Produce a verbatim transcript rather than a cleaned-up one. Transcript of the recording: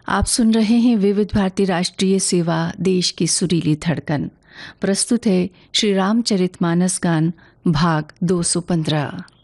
आप सुन रहे हैं विविध भारती राष्ट्रीय सेवा, देश की सुरीली धड़कन। प्रस्तुत है श्री रामचरितमानस गान भाग दो सौ पंद्रह।